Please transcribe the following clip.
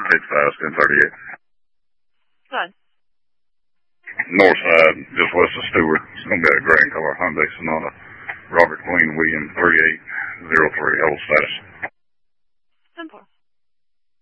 1038. Go ahead. North side, just west of Stewart. It's going to be a gray color Hyundai Sonata. Robert Queen, William 3803. Hold status.